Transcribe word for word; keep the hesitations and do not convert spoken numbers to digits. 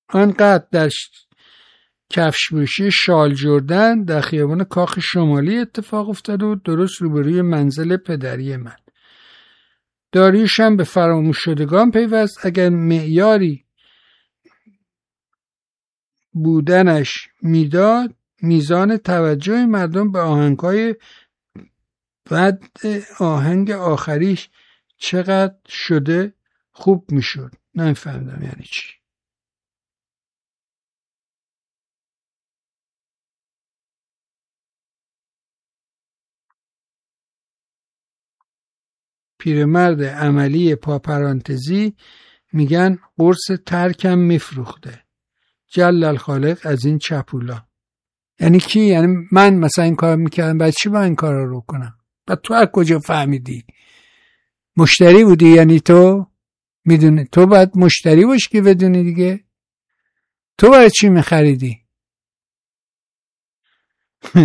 آنقدر در کفش پوشی شال جردن در خیابان کاخ شمالی اتفاق افتاد و درست روبروی منزل پدری من. داریوش هم به فراموش شدگان پیوست. اگر معیاری بودنش میداد، میزان توجه مردم به آهنگهای بعد آهنگ آخریش چقدر شده خوب میشد. نمیفهمیدم یعنی چی. پیرمرد عملی پاپرانتزی میگن قرص ترکم میفروخته. جل الخالق از این چپولا. یعنی کی؟ یعنی من مثلا این کار میکردم بعد چی با این کار رو کنم؟ بعد تو از کجا فهمیدی؟ مشتری بودی؟ یعنی تو میدونی تو باید مشتری باشی که بدونی دیگه. تو برای چی میخریدی؟